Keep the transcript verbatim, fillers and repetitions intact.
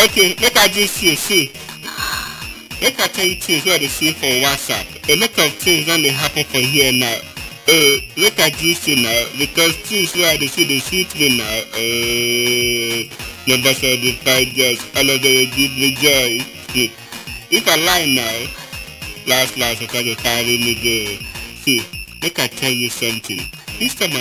Okay, make I just see, see. Make I tell you things what they see for WhatsApp. A lot of things only happen for here now. Uh, make I just see now, because things where they see, they see me now. Uh, number seventy-five girls, all of them give me joy. See, if I lie now, last last I try to carry me there. See, make I tell you something. This time